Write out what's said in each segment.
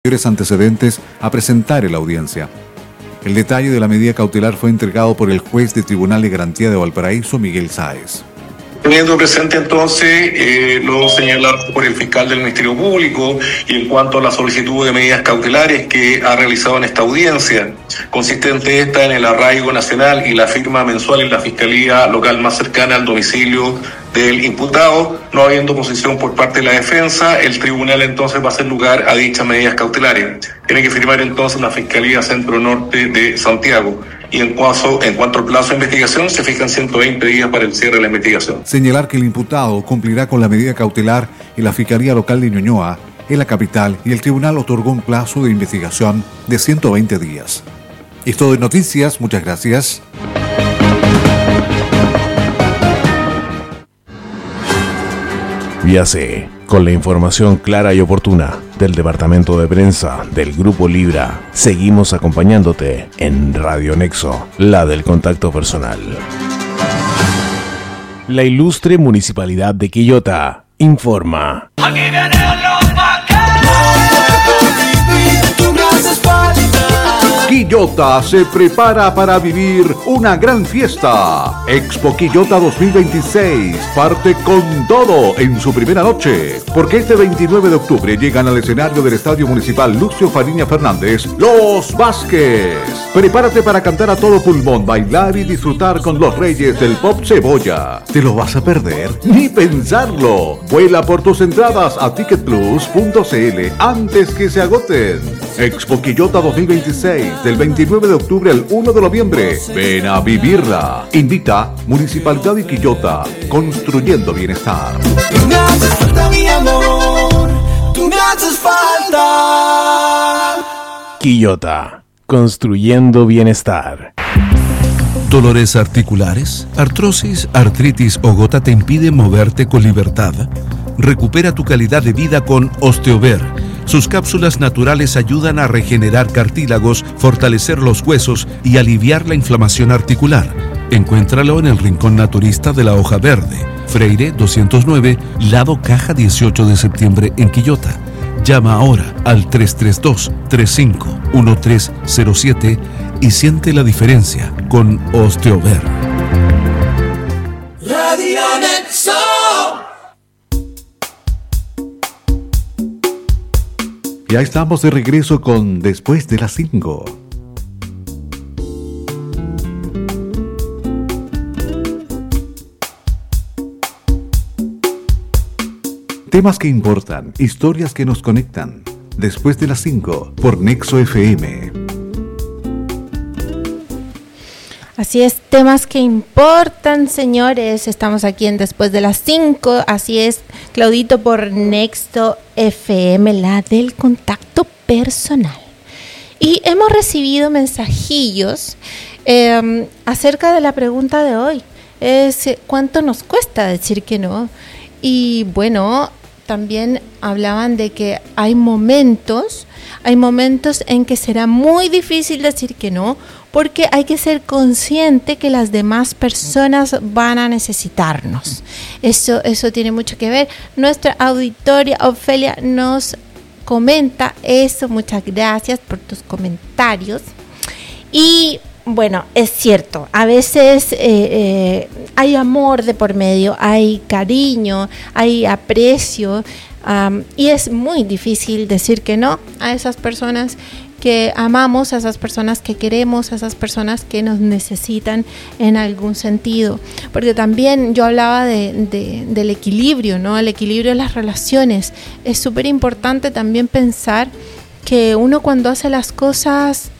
mayores antecedentes a presentar en la audiencia. El detalle de la medida cautelar fue entregado por el juez de Tribunal de Garantía de Valparaíso, Miguel Sáez. Teniendo presente entonces lo señalado por el fiscal del Ministerio Público y en cuanto a la solicitud de medidas cautelares que ha realizado en esta audiencia, consistente esta en el arraigo nacional y la firma mensual en la Fiscalía Local más cercana al domicilio del imputado, no habiendo oposición por parte de la defensa, el tribunal entonces va a hacer lugar a dichas medidas cautelares. Tiene que firmar entonces la Fiscalía Centro Norte de Santiago. Y en cuanto al plazo de investigación, se fijan 120 días para el cierre de la investigación. Señalar que el imputado cumplirá con la medida cautelar en la Fiscalía Local de Ñuñoa, en la capital, y el tribunal otorgó un plazo de investigación de 120 días. Esto de noticias, muchas gracias. Vía C, con la información clara y oportuna del Departamento de Prensa del Grupo Libra, seguimos acompañándote en Radio Nexo, la del contacto personal. La ilustre Municipalidad de Quillota informa. Aquí vienen los vaqueros. Quillota se prepara para vivir una gran fiesta. Expo Quillota 2026 parte con todo en su primera noche, porque este 29 de octubre llegan al escenario del Estadio Municipal Lucio Fariña Fernández, Los Vázquez. Prepárate para cantar a todo pulmón, bailar y disfrutar con los reyes del pop cebolla. ¿Te lo vas a perder? Ni pensarlo. Vuela por tus entradas a ticketplus.cl antes que se agoten. Expo Quillota 2026 del 29 de octubre al 1 de noviembre. Ven a vivirla. Invita Municipalidad de Quillota, construyendo bienestar. Tú me haces falta, mi amor. Tú me haces falta. Quillota, construyendo bienestar. ¿Dolores articulares? ¿Artrosis, artritis o gota te impide moverte con libertad? Recupera tu calidad de vida con Osteover. Sus cápsulas naturales ayudan a regenerar cartílagos, fortalecer los huesos y aliviar la inflamación articular. Encuéntralo en el Rincón Naturista de la Hoja Verde, Freire 209, lado Caja 18 de septiembre en Quillota. Llama ahora al 332-351307 y siente la diferencia con Osteover. Radio Nexo. Ya estamos de regreso con Después de las 5. Temas que importan, historias que nos conectan. Después de las 5 por Nexo FM. Así es, temas que importan, señores. Estamos aquí en Después de las 5. Así es, Claudito, por Nexo FM, la del contacto personal. Y hemos recibido mensajillos acerca de la pregunta de hoy. ¿Cuánto nos cuesta decir que no? Y bueno, también hablaban de que hay momentos en que será muy difícil decir que no, porque hay que ser consciente que las demás personas van a necesitarnos. Eso tiene mucho que ver. Nuestra auditoria, Ofelia, nos comenta eso. Muchas gracias por tus comentarios. Y bueno, es cierto, a veces hay amor de por medio, hay cariño, hay aprecio, y es muy difícil decir que no a esas personas que amamos, a esas personas que queremos, a esas personas que nos necesitan en algún sentido. Porque también yo hablaba del equilibrio, ¿no? El equilibrio de las relaciones. Es súper importante también pensar que uno cuando hace las cosas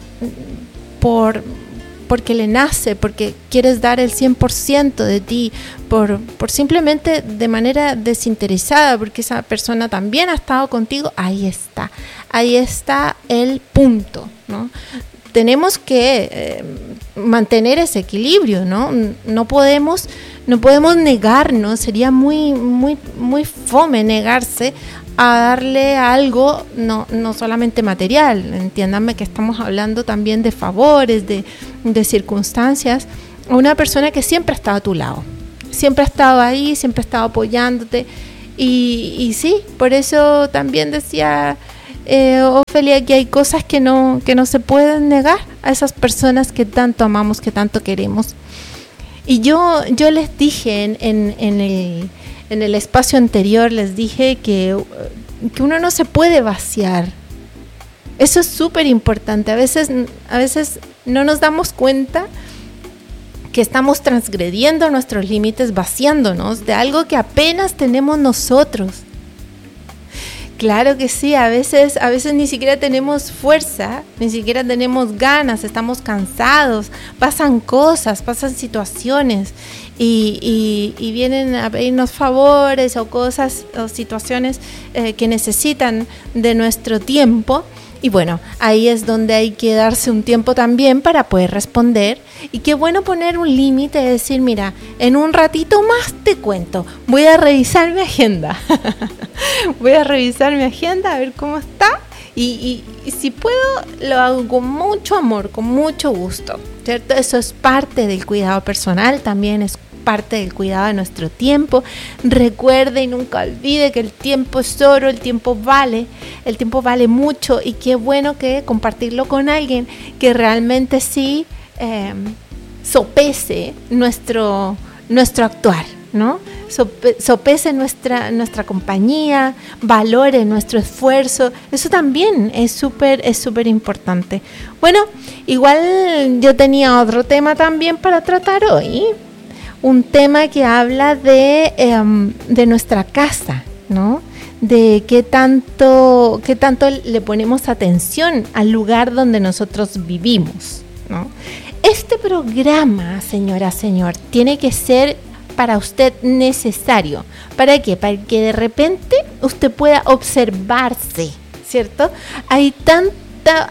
porque le nace, porque quieres dar el 100% de ti, por simplemente de manera desinteresada, porque esa persona también ha estado contigo, ahí está el punto, ¿no? Tenemos que mantener ese equilibrio, ¿no? No podemos negarnos, sería muy fome negarse a darle algo, no solamente material. Entiéndanme que estamos hablando también de favores, de circunstancias, a una persona que siempre ha estado a tu lado, siempre ha estado ahí, siempre ha estado apoyándote. Y sí, por eso también decía Ofelia, que hay cosas que no se pueden negar a esas personas que tanto amamos, que tanto queremos. Y yo les dije en el espacio anterior, les dije que uno no se puede vaciar. Eso es súper importante. A veces no nos damos cuenta que estamos transgrediendo nuestros límites, vaciándonos de algo que apenas tenemos nosotros. Claro que sí, a veces ni siquiera tenemos fuerza, ni siquiera tenemos ganas, estamos cansados, pasan cosas, pasan situaciones y vienen a pedirnos favores o cosas o situaciones que necesitan de nuestro tiempo. Y bueno, ahí es donde hay que darse un tiempo también para poder responder. Y qué bueno poner un límite, decir, mira, en un ratito más te cuento, voy a revisar mi agenda. Voy a revisar mi agenda a ver cómo está. Y si puedo, lo hago con mucho amor, con mucho gusto, ¿cierto? Eso es parte del cuidado personal, también es parte del cuidado de nuestro tiempo. Recuerde y nunca olvide que el tiempo es oro, el tiempo vale mucho, y qué bueno que compartirlo con alguien que realmente sí sopese nuestro actuar, ¿no? Sopese nuestra compañía, valore nuestro esfuerzo. Eso también es súper importante. Bueno, igual yo tenía otro tema también para tratar hoy. Un tema que habla de nuestra casa, ¿no? De qué tanto le ponemos atención al lugar donde nosotros vivimos, ¿no? Este programa, señora, señor, tiene que ser para usted necesario. ¿Para qué? Para que de repente usted pueda observarse, ¿cierto? Hay tanta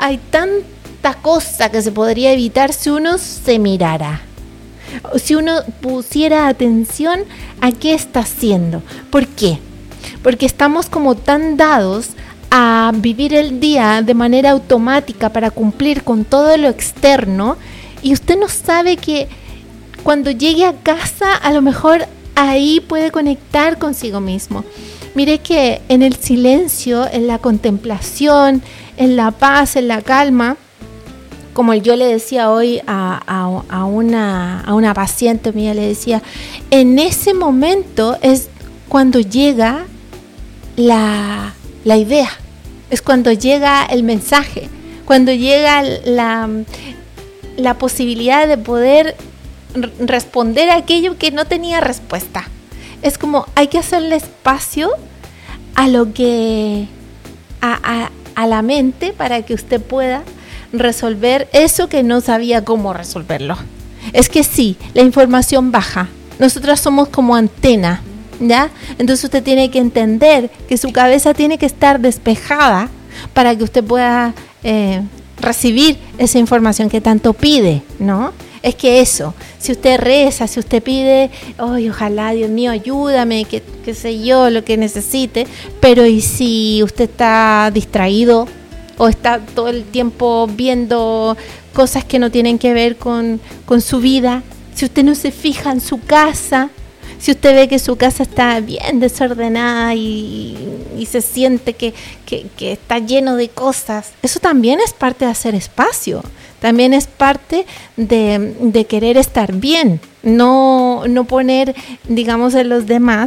cosa que se podría evitar si uno se mirara. Si uno pusiera atención a qué está haciendo. ¿Por qué? Porque estamos como tan dados a vivir el día de manera automática para cumplir con todo lo externo, y usted no sabe que cuando llegue a casa a lo mejor ahí puede conectar consigo mismo. Mire que en el silencio, en la contemplación, en la paz, en la calma, como yo le decía hoy a una paciente mía, le decía, en ese momento es cuando llega la idea, es cuando llega el mensaje, cuando llega la posibilidad de poder responder a aquello que no tenía respuesta. Es como hay que hacerle espacio a lo que a la mente para que usted pueda resolver eso que no sabía cómo resolverlo. Es que sí, la información baja. Nosotras somos como antena, ¿ya? Entonces usted tiene que entender que su cabeza tiene que estar despejada para que usted pueda recibir esa información que tanto pide, ¿no? Es que eso, si usted reza, si usted pide, oh, ojalá, Dios mío, ayúdame, que sé yo, lo que necesite, pero ¿y si usted está distraído o está todo el tiempo viendo cosas que no tienen que ver con su vida? Si usted no se fija en su casa, si usted ve que su casa está bien desordenada y se siente que está lleno de cosas, eso también es parte de hacer espacio, también es parte de querer estar bien, no poner, digamos, en los demás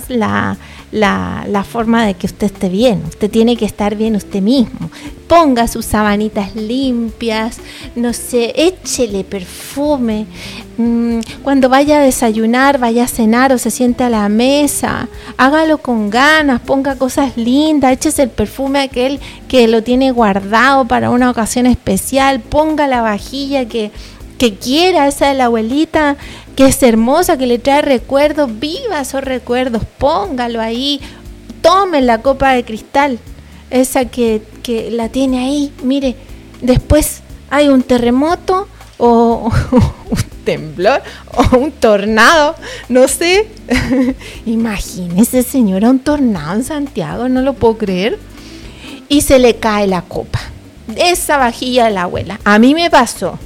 la forma de que usted esté bien. Usted tiene que estar bien usted mismo. Ponga sus sabanitas limpias, no sé, échele perfume. Cuando vaya a desayunar, vaya a cenar o se siente a la mesa, hágalo con ganas, ponga cosas lindas, échese el perfume aquel que lo tiene guardado para una ocasión especial, ponga la vajilla que quiera, esa de la abuelita, que es hermosa, que le trae recuerdos, viva esos recuerdos, póngalo ahí, tome la copa de cristal, esa que la tiene ahí, mire, después hay un terremoto o un temblor o un tornado, no sé, imagínese, señora, un tornado en Santiago, no lo puedo creer, y se le cae la copa, esa vajilla de la abuela. A mí me pasó.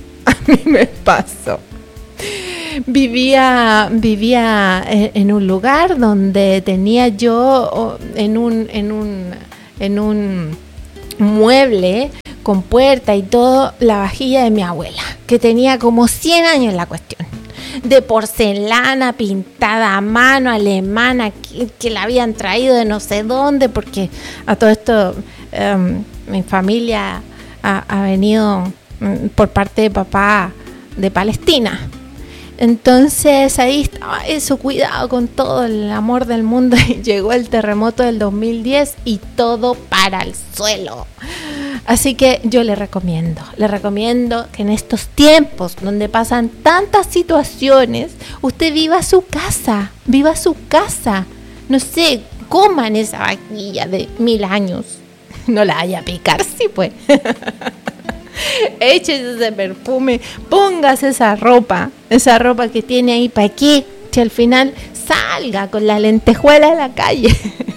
Vivía en un lugar donde tenía yo en un mueble con puerta y todo, la vajilla de mi abuela, que tenía como 100 años la cuestión, de porcelana pintada a mano, alemana, que la habían traído de no sé dónde, porque a todo esto mi familia ha venido por parte de papá de Palestina. Entonces ahí estaba eso, cuidado con todo el amor del mundo, y llegó el terremoto del 2010 y todo para el suelo. Así que yo le recomiendo que en estos tiempos donde pasan tantas situaciones, usted viva su casa, no sé, coman esa vaquilla de 1000 años, no la vaya a picar, sí pues. Échese ese perfume, póngase esa ropa que tiene ahí, ¿para qué? Que al final salga con la lentejuela a la calle.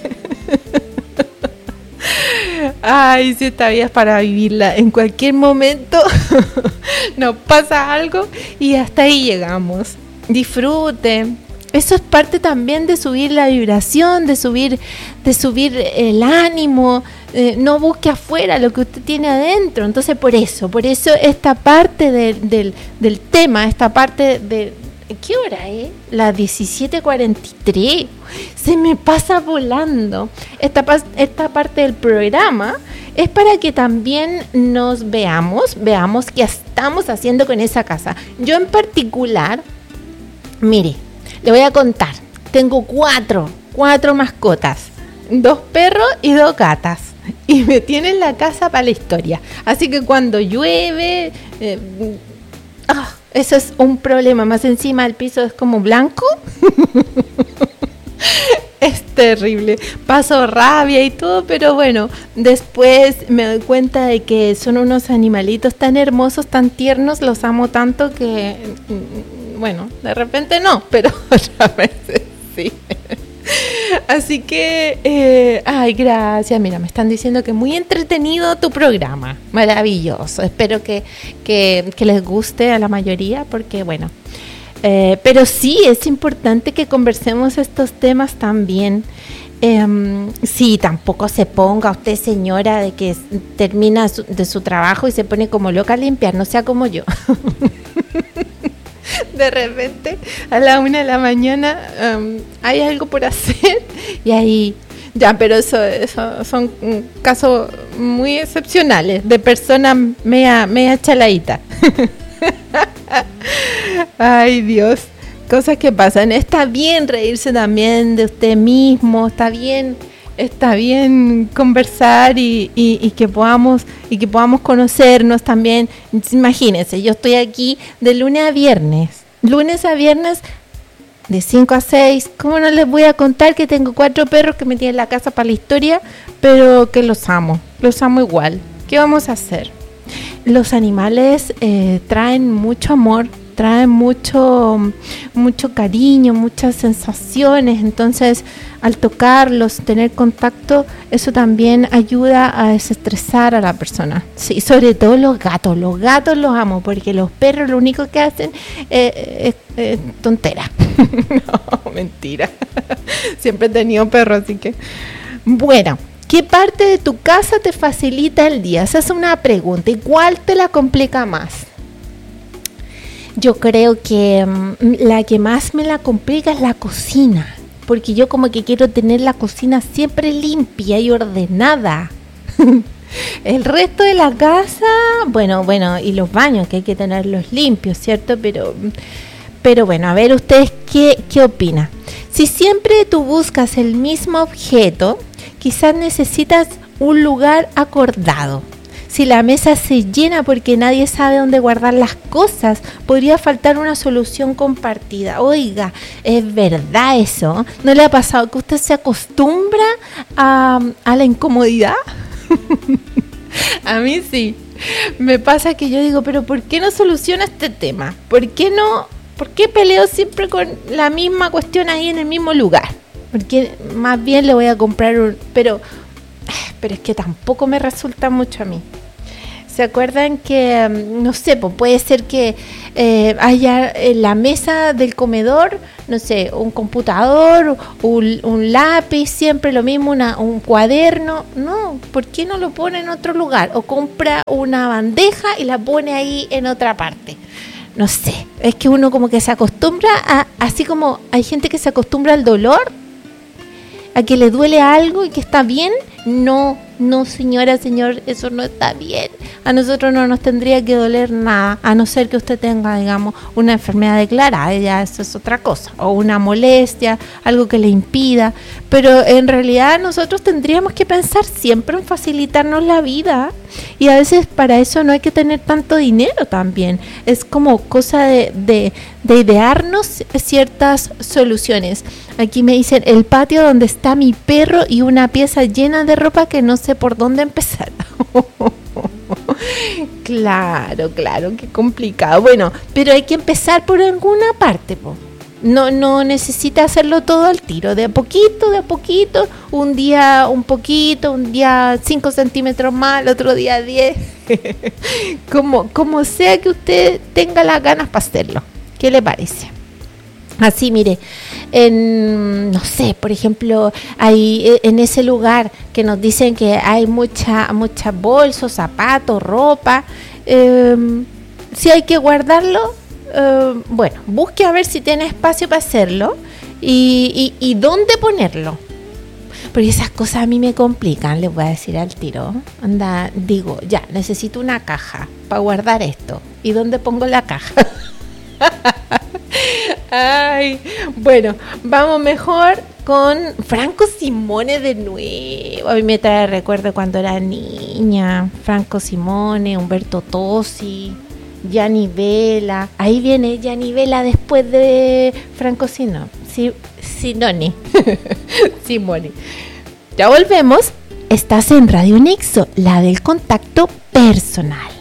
Ay, si esta vida es para vivirla. En cualquier momento nos pasa algo y hasta ahí llegamos. Disfrute. Eso es parte también de subir la vibración, de subir el ánimo. No busque afuera lo que usted tiene adentro. Entonces por eso esta parte del tema, esta parte de... ¿Qué hora es? Las 17:43. Se me pasa volando. Esta parte del programa es para que también nos veamos qué estamos haciendo con esa casa. Yo en particular, mire, le voy a contar. Tengo cuatro mascotas. 2 perros y 2 gatas. Y me tienen la casa para la historia. Así que cuando llueve... eso es un problema. Más encima el piso es como blanco. Es terrible. Paso rabia y todo, pero bueno, después me doy cuenta de que son unos animalitos tan hermosos, tan tiernos. Los amo tanto que, bueno, de repente no, pero otras veces sí. Así que, gracias. Mira, me están diciendo que muy entretenido tu programa. Maravilloso. Espero que les guste a la mayoría, porque bueno. Pero sí, es importante que conversemos estos temas también. Sí, tampoco se ponga usted, señora, de que termina de su trabajo y se pone como loca a limpiar. No sea como yo. De repente a la 1 de la mañana hay algo por hacer y ahí ya, pero eso son casos muy excepcionales de personas media chaladita. Ay, Dios, cosas que pasan. Está bien reírse también de usted mismo, está bien conversar y que podamos conocernos también. Imagínense, yo estoy aquí de lunes a viernes de 5 a 6. ¿Cómo no les voy a contar que tengo 4 perros que me tienen en la casa para la historia, pero que los amo igual? ¿Qué vamos a hacer? Los animales traen mucho amor, traen mucho cariño, muchas sensaciones. Entonces, al tocarlos, tener contacto, eso también ayuda a desestresar a la persona. Sí, sobre todo los gatos los amo, porque los perros lo único que hacen es tontera. No, mentira. Siempre he tenido perros, así que... Bueno, ¿qué parte de tu casa te facilita el día? Esa es una pregunta. ¿Y cuál te la complica más? Yo creo que la que más me la complica es la cocina, porque yo como que quiero tener la cocina siempre limpia y ordenada. El resto de la casa, bueno, y los baños que hay que tenerlos limpios, ¿cierto? Pero bueno, a ver ustedes qué opinan. Si siempre tú buscas el mismo objeto, quizás necesitas un lugar acordado. Si la mesa se llena porque nadie sabe dónde guardar las cosas, podría faltar una solución compartida. Oiga, es verdad eso. ¿No le ha pasado que usted se acostumbra a la incomodidad? A mí sí. Me pasa que yo digo, pero ¿por qué no soluciona este tema? ¿Por qué peleo siempre con la misma cuestión ahí en el mismo lugar? Porque más bien le voy a comprar pero es que tampoco me resulta mucho a mí. ¿Se acuerdan que, no sé, pues puede ser que haya en la mesa del comedor, no sé, un computador, un lápiz, siempre lo mismo, un cuaderno? No, ¿por qué no lo pone en otro lugar? O compra una bandeja y la pone ahí en otra parte. No sé, es que uno como que se acostumbra así como hay gente que se acostumbra al dolor, a que le duele algo y que está bien. No, señora, señor, eso no está bien. A nosotros no nos tendría que doler nada, a no ser que usted tenga, digamos, una enfermedad declarada, ya eso es otra cosa, o una molestia, algo que le impida. Pero en realidad nosotros tendríamos que pensar siempre en facilitarnos la vida, y a veces para eso no hay que tener tanto dinero también. Es como cosa de idearnos ciertas soluciones. Aquí me dicen, el patio donde está mi perro y una pieza llena de ropa que no sé por dónde empezar. Claro, qué complicado. Bueno, pero hay que empezar por alguna parte, po. No necesita hacerlo todo al tiro, de a poquito, un día un poquito, un día 5 centímetros más, el otro día 10, como sea que usted tenga las ganas para hacerlo. ¿Qué le parece? Así, mire, no sé, por ejemplo, hay en ese lugar que nos dicen que hay muchas bolsos, zapatos, ropa, si hay que guardarlo, bueno, busque a ver si tiene espacio para hacerlo y dónde ponerlo. Porque esas cosas a mí me complican, les voy a decir al tiro. Anda, digo, ya, necesito una caja para guardar esto. ¿Y dónde pongo la caja? Ay, bueno, vamos mejor con Franco Simone de nuevo. A mí me trae recuerdo cuando era niña. Franco Simone, Umberto Tozzi, Gianni Vela. Ahí viene Gianni Vela después de Franco Simone. Simone. Ya volvemos. Estás en Radio Nexo, la del contacto personal.